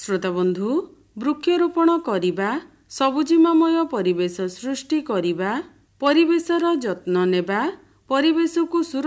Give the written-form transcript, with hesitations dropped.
ଶ୍ରୋତାବନ୍ଧୁ, ବୃକ୍ଷରୋପଣ କରିବା, ସବୁଜିମାମୟ ପରିବେଶ ସୃଷ୍ଟି କରିବା, ପରିବେଶର ଯତ୍ନ ନେବା, ପରିବେଶକୁ